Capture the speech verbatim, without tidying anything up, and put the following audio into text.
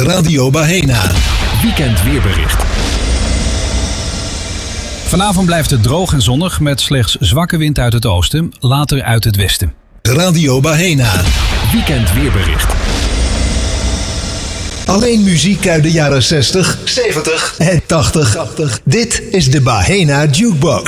Radio Bahena. Weekend weerbericht. Vanavond blijft het droog en zonnig met slechts zwakke wind uit het oosten, later uit het westen. Radio Bahena. Weekend weerbericht. Alleen muziek uit de jaren zestig, zeventig en tachtig. Dit is de Bahena Jukebox.